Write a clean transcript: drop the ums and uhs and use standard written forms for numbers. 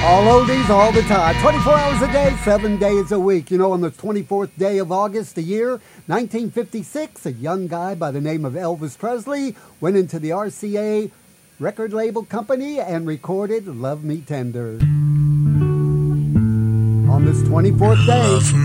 All oldies, all the time. 24 hours a day, 7 days a week. You know, on the 24th day of August, the year 1956, a young guy by the name of Elvis Presley went into the RCA record label company and recorded Love Me Tender. On this 24th day,